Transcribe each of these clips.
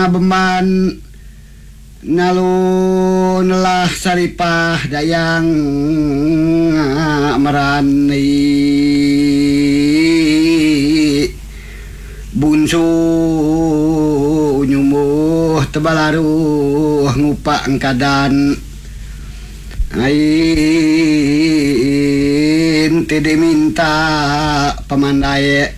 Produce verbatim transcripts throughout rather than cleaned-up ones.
beman nalun lah saripah dayang marani bunsu nyumuh tebalaruh ngupak engkadan ain tede minta pamandai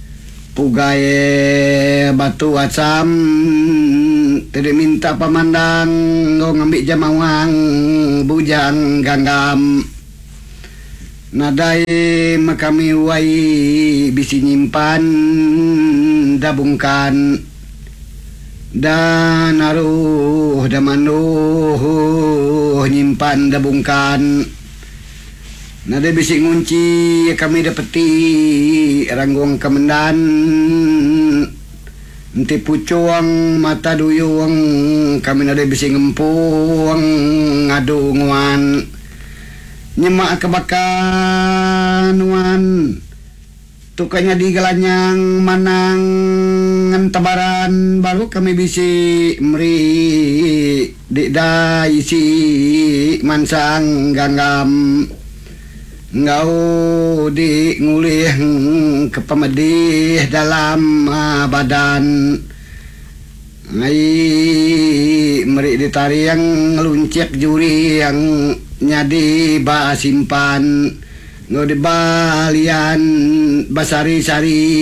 pugaye batu asam tede minta pamandang ngo ngambil jamawang bujang ganggam nadai makami wai bisi nyimpan dabungkan dan aruh damanuh nyimpan dabungkan nade bisi ngunci kami dapeti ranggung kemendan enti pucuang mata duyung kami nade bisi ngempung ngadu nguan nyemak kebakan wan tukanya di galanyang manang ngentabaran baru kami bisi meri di daisi mansang ganggam ngau di ngulih ke pemedih dalam uh, badan ngai meri ditari yang ngeluncik juri yang nyadi ba simpan ngau di balian basari-sari